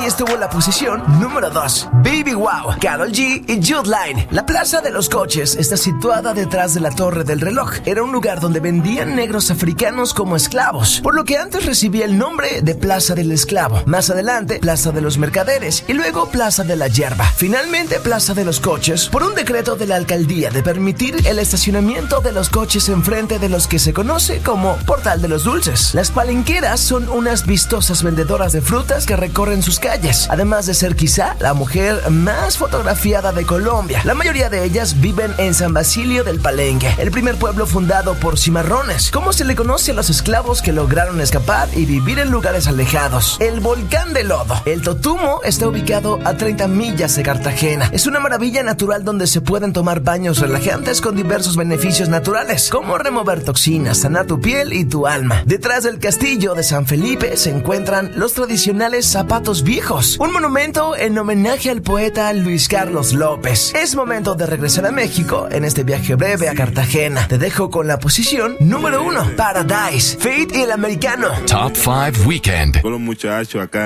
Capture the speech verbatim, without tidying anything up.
estuvo la posición número dos. Baby Wow, Karol G y Jude Line. La Plaza de los Coches está situada detrás de la Torre del Reloj. Era un lugar donde vendían negros africanos como esclavos, por lo que antes recibía el nombre de Plaza del Esclavo. Más adelante, Plaza de los Mercaderes y luego Plaza de la Hierba. Finalmente, Plaza de los Coches, por un decreto de la alcaldía de permitir el estacionamiento de los coches enfrente de los que se conoce como Portal de los Dulces. Las palenqueras son unas vistosas vendedoras de frutas que recorren sus calles, además de ser quizá la mujer más fotografiada de Colombia. La mayoría de ellas viven en San Basilio del Palenque, el primer pueblo fundado por cimarrones, como se le conoce a los esclavos que lograron escapar y vivir en lugares alejados. El volcán de lodo, el Totumo, está ubicado a treinta millas de Cartagena. Es una maravilla natural donde se pueden tomar baños relajantes con diversos beneficios naturales, como remover toxinas, sanar tu piel y tu alma. Detrás del castillo de San Felipe se encuentran los tradicionales zapatos viejos, un monumento en homenaje al poeta Luis Carlos López. Es momento de regresar a México en este viaje breve a Cartagena. Te dejo con la posición número uno, Paradise, Fate y El Americano. Top cinco Weekend. Con los muchachos acá